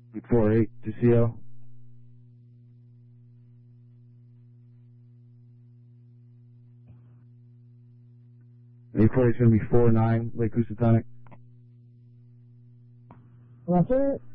848 to CO. 848 is going to be 49, Lake Housatonic. Roger.